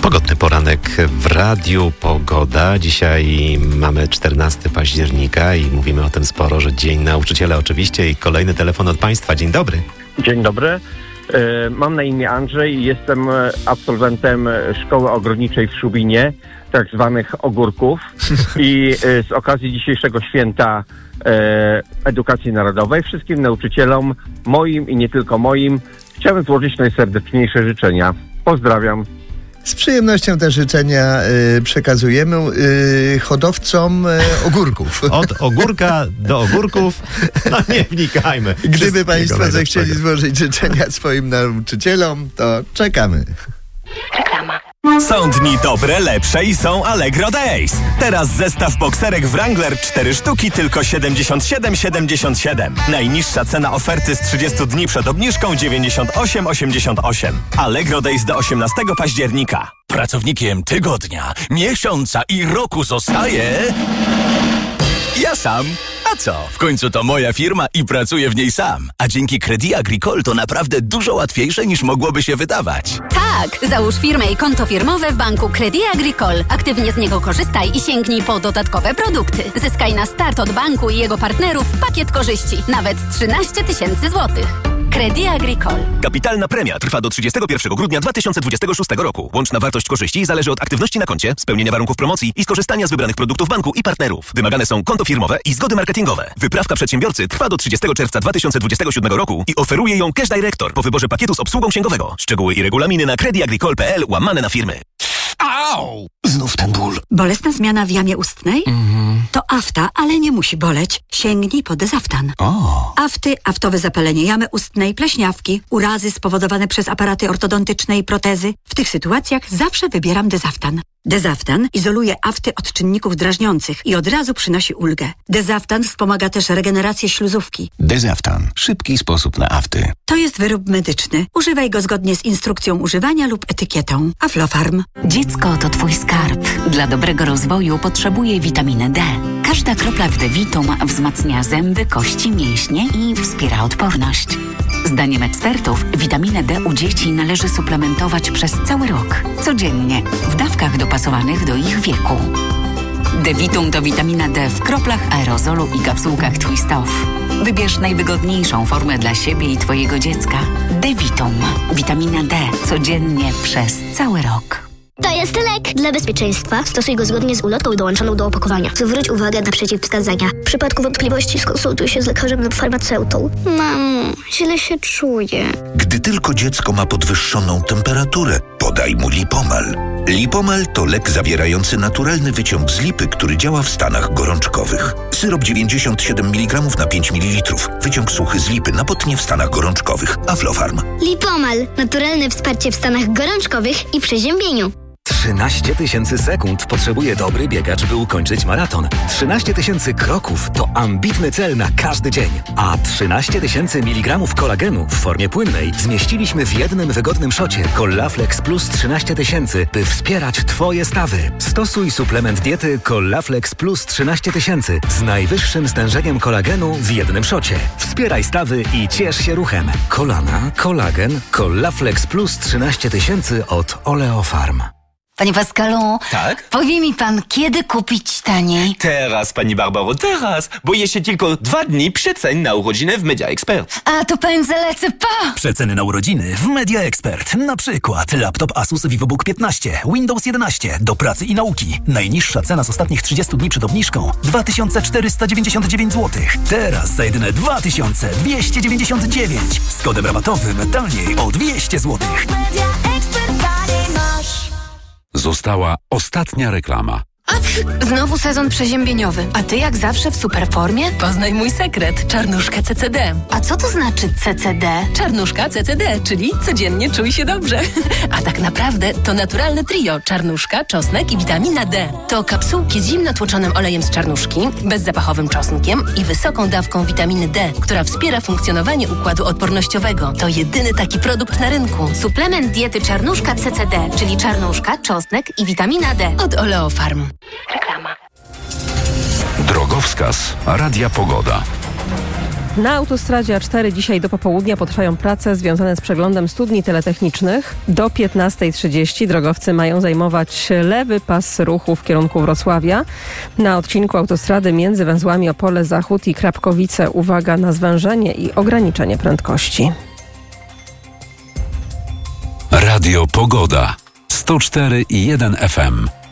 Pogodny poranek w Radiu Pogoda. Dzisiaj mamy 14 października i mówimy o tym sporo, że Dzień Nauczyciela oczywiście i kolejny telefon od Państwa. Dzień dobry. Dzień dobry. Mam na imię Andrzej i jestem absolwentem Szkoły Ogrodniczej w Szubinie, tak zwanych ogórków. I z okazji dzisiejszego święta edukacji narodowej wszystkim nauczycielom, moim i nie tylko moim, chciałem złożyć najserdeczniejsze życzenia. Pozdrawiam. Z przyjemnością te życzenia przekazujemy hodowcom ogórków. Od ogórka do ogórków, no nie wnikajmy. Gdyby Państwo zechcieli złożyć życzenia swoim nauczycielom, to czekamy. Reklama. Są dni dobre, lepsze i są Allegro Days. Teraz zestaw bokserek Wrangler 4 sztuki tylko 77,77. Najniższa cena oferty z 30 dni przed obniżką 98,88. Allegro Days do 18 października. Pracownikiem tygodnia, miesiąca i roku zostaje... ja sam. A co? W końcu to moja firma i pracuję w niej sam. A dzięki Crédit Agricole to naprawdę dużo łatwiejsze niż mogłoby się wydawać. Tak! Załóż firmę i konto firmowe w banku Crédit Agricole. Aktywnie z niego korzystaj i sięgnij po dodatkowe produkty. Zyskaj na start od banku i jego partnerów pakiet korzyści. Nawet 13 000 złotych. Crédit Agricole. Kapitalna premia trwa do 31 grudnia 2026 roku. Łączna wartość korzyści zależy od aktywności na koncie, spełnienia warunków promocji i skorzystania z wybranych produktów banku i partnerów. Wymagane są konto firmowe i zgody marketingowe. Wyprawka przedsiębiorcy trwa do 30 czerwca 2027 roku i oferuje ją Cash Director po wyborze pakietu z obsługą księgowego. Szczegóły i regulaminy na creditagricole.pl/firmy. Au! Znów ten ból. Bolesna zmiana w jamie ustnej? To afta, ale nie musi boleć. Sięgnij po Dezaftan. Afty, aftowe zapalenie jamy ustnej, pleśniawki, urazy spowodowane przez aparaty ortodontyczne i protezy. W tych sytuacjach zawsze wybieram Dezaftan. Dezaftan izoluje afty od czynników drażniących i od razu przynosi ulgę. Dezaftan wspomaga też regenerację śluzówki. Dezaftan. Szybki sposób na afty. To jest wyrób medyczny. Używaj go zgodnie z instrukcją używania lub etykietą. Aflofarm. Dziecko to Twój skarb. Dla dobrego rozwoju potrzebuje witaminy D. Każda kropla w D-Vitum wzmacnia zęby, kości, mięśnie i wspiera odporność. Zdaniem ekspertów witaminę D u dzieci należy suplementować przez cały rok. Codziennie, w dawkach dopasowanych do ich wieku. D-Vitum to witamina D w kroplach aerozolu i kapsułkach Twist Off. Wybierz najwygodniejszą formę dla siebie i Twojego dziecka. D-Vitum. Witamina D codziennie przez cały rok. To jest lek dla bezpieczeństwa. Stosuj go zgodnie z ulotką dołączoną do opakowania. Zwróć uwagę na przeciwwskazania. W przypadku wątpliwości skonsultuj się z lekarzem lub farmaceutą. Mamo, źle się czuję. Gdy tylko dziecko ma podwyższoną temperaturę, podaj mu Lipomal. Lipomal to lek zawierający naturalny wyciąg z lipy, który działa w stanach gorączkowych. Syrop 97 mg na 5 ml. Wyciąg suchy z lipy na potnie w stanach gorączkowych. Aflofarm. Lipomal. Naturalne wsparcie w stanach gorączkowych i przeziębieniu. 13 000 sekund potrzebuje dobry biegacz, by ukończyć maraton. 13 000 kroków to ambitny cel na każdy dzień. A 13 000 mg kolagenu w formie płynnej zmieściliśmy w jednym wygodnym szocie Collaflex Plus 13 000, by wspierać Twoje stawy. Stosuj suplement diety Collaflex Plus 13 000 z najwyższym stężeniem kolagenu w jednym szocie. Wspieraj stawy i ciesz się ruchem. Kolana, kolagen, Collaflex Plus 13 000 od Oleofarm. Panie Pascalu, Tak? powie mi pan, kiedy kupić taniej? Teraz, pani Barbaro, teraz, bo jeszcze tylko 2 dni przecen na urodziny w Media Expert. A to pędzę lecę, pa! Przeceny na urodziny w Media Expert. Na przykład laptop Asus VivoBook 15, Windows 11 do pracy i nauki. Najniższa cena z ostatnich 30 dni przed obniżką 2499 zł. Teraz za jedyne 2299. Z kodem rabatowym taniej o 200 zł. Została ostatnia reklama. Znowu sezon przeziębieniowy, a ty jak zawsze w super formie? Poznaj mój sekret, czarnuszkę CCD. A co to znaczy CCD? Czarnuszka CCD, czyli codziennie czuj się dobrze. A tak naprawdę to naturalne trio, czarnuszka, czosnek i witamina D. To kapsułki z zimno tłoczonym olejem z czarnuszki, bezzapachowym czosnkiem i wysoką dawką witaminy D, która wspiera funkcjonowanie układu odpornościowego. To jedyny taki produkt na rynku. Suplement diety czarnuszka CCD, czyli czarnuszka, czosnek i witamina D. Od Oleofarm. Reklama. Drogowskaz Radia Pogoda. Na autostradzie A4 dzisiaj do popołudnia potrwają prace związane z przeglądem studni teletechnicznych. Do 15:30 drogowcy mają zajmować lewy pas ruchu w kierunku Wrocławia. Na odcinku autostrady między węzłami Opole Zachód i Krapkowice uwaga na zwężenie i ograniczenie prędkości. Radio Pogoda 104,1 FM.